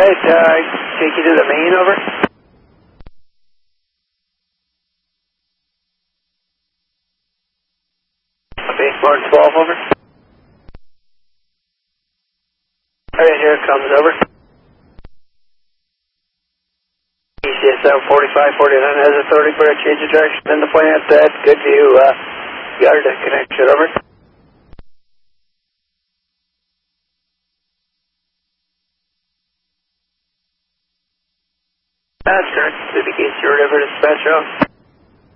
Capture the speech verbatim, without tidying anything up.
Right, uh, take you to the main, over. Baseboard twelve, over. Alright, here it comes, over. E C S seven forty-five forty-nine has authority for a change of direction in the plant. That's good view. Uh, yard connection, over. That's correct. Indicates you're over dispatch off.